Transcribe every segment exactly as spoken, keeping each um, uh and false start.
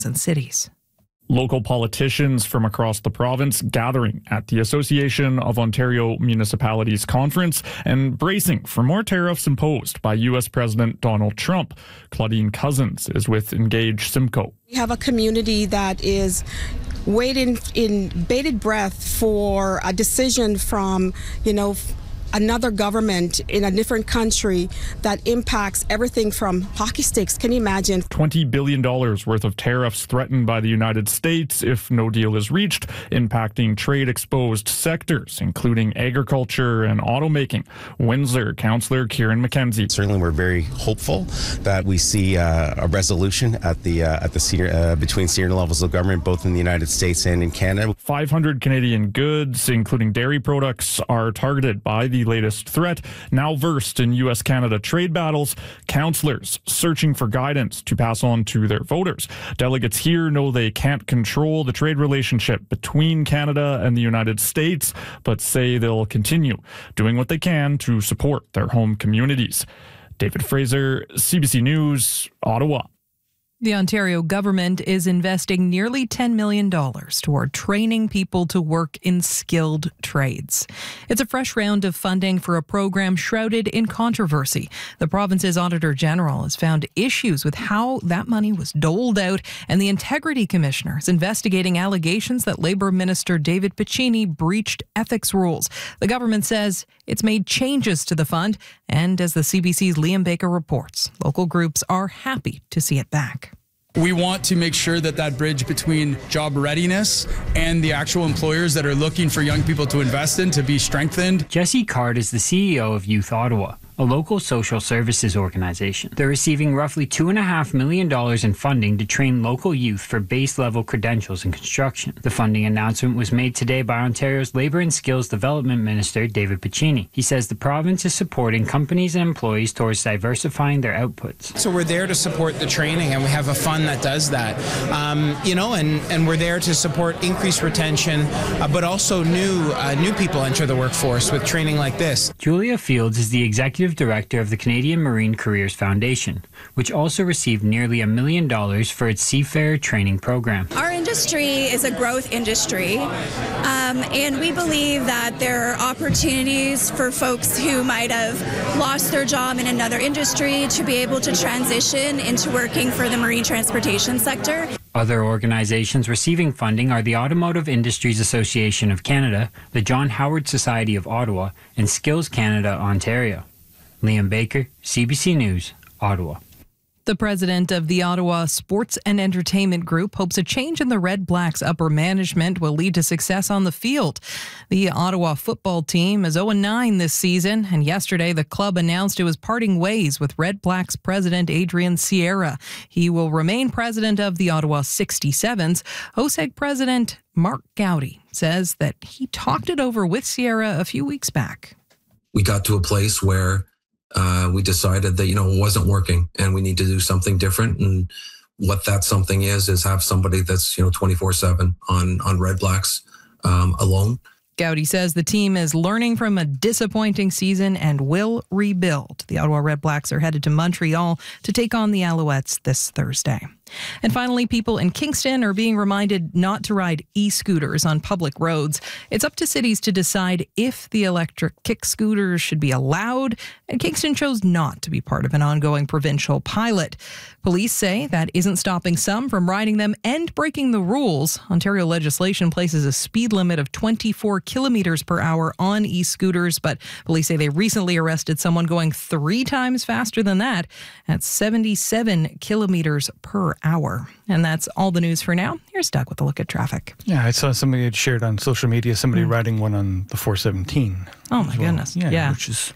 and cities. Local politicians from across the province gathering at the Association of Ontario Municipalities Conference and bracing for more tariffs imposed by U S President Donald Trump. Claudine Cousins is with Engage Simcoe. We have a community that is waiting in bated breath for a decision from, you know, another government in a different country that impacts everything from hockey sticks. Can you imagine? twenty billion dollars worth of tariffs threatened by the United States if no deal is reached, impacting trade-exposed sectors, including agriculture and automaking. Windsor Councillor Kieran McKenzie. Certainly, we're very hopeful that we see uh, a resolution at the uh, at the senior uh, between senior levels of government, both in the United States and in Canada. five hundred Canadian goods, including dairy products, are targeted by the latest threat. Now versed in U S Canada trade battles, councillors searching for guidance to pass on to their voters. Delegates here know they can't control the trade relationship between Canada and the United States, but say they'll continue doing what they can to support their home communities. David Fraser, C B C News, Ottawa. The Ontario government is investing nearly ten million dollars toward training people to work in skilled trades. It's a fresh round of funding for a program shrouded in controversy. The province's Auditor General has found issues with how that money was doled out, and the Integrity Commissioner is investigating allegations that Labour Minister David Piccini breached ethics rules. The government says it's made changes to the fund, and as the C B C's Liam Baker reports, local groups are happy to see it back. We want to make sure that that bridge between job readiness and the actual employers that are looking for young people to invest in to be strengthened. Jesse Card is the C E O of Youth Ottawa, a local social services organization. They're receiving roughly two point five million dollars in funding to train local youth for base-level credentials in construction. The funding announcement was made today by Ontario's Labour and Skills Development Minister, David Piccini. He says the province is supporting companies and employees towards diversifying their outputs. So we're there to support the training, and we have a fund that does that. Um, you know, and, and we're there to support increased retention, uh, but also new, uh, new people enter the workforce with training like this. Julia Fields is the executive director of the Canadian Marine Careers Foundation, which also received nearly a million dollars for its seafarer training program. Our industry is a growth industry, um, and we believe that there are opportunities for folks who might have lost their job in another industry to be able to transition into working for the marine transportation sector. Other organizations receiving funding are the Automotive Industries Association of Canada, the John Howard Society of Ottawa, and Skills Canada Ontario. Liam Baker, C B C News, Ottawa. The president of the Ottawa Sports and Entertainment Group hopes a change in the Red Blacks' upper management will lead to success on the field. The Ottawa football team is oh and nine this season, and yesterday the club announced it was parting ways with Red Blacks president Adrian Sierra. He will remain president of the Ottawa sixty-sevens. O S E G president Mark Gowdy says that he talked it over with Sierra a few weeks back. We got to a place where Uh, we decided that, you know, it wasn't working and we need to do something different. And what that something is, is have somebody that's, you know, twenty-four seven on, on Red Blacks um, alone. Gowdy says the team is learning from a disappointing season and will rebuild. The Ottawa Red Blacks are headed to Montreal to take on the Alouettes this Thursday. And finally, people in Kingston are being reminded not to ride e-scooters on public roads. It's up to cities to decide if the electric kick scooters should be allowed, and Kingston chose not to be part of an ongoing provincial pilot. Police say that isn't stopping some from riding them and breaking the rules. Ontario legislation places a speed limit of twenty-four kilometers per hour on e-scooters, but police say they recently arrested someone going three times faster than that at seventy-seven kilometers per hour. And that's all the news for now. Here's Doug with a look at traffic. Yeah, I saw somebody had shared on social media, somebody mm. riding one on the four seventeen. Oh my well. goodness. Yeah, yeah. Which is...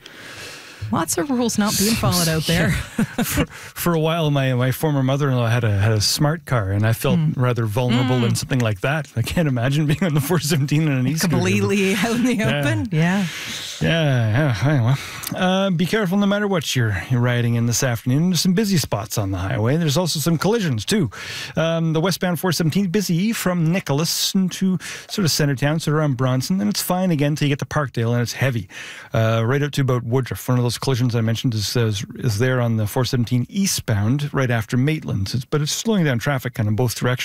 Lots of rules not being followed out there. for, for a while, my, my former mother-in-law had a had a smart car, and I felt mm. rather vulnerable mm. in something like that. I can't imagine being on the four seventeen in an e-scooter. Completely out in the yeah. open. Yeah. Yeah, yeah. Well, uh, be careful no matter what you're, you're riding in this afternoon. There's some busy spots on the highway. There's also some collisions, too. Um, the westbound four seventeen, busy from Nicholas into sort of Centertown, sort of around Bronson. And it's fine again until you get to Parkdale, and it's heavy. Uh, right up to about Woodruff. One of those collisions I mentioned is, uh, is there on the four seventeen eastbound right after Maitland. It's, but it's slowing down traffic kind of both directions.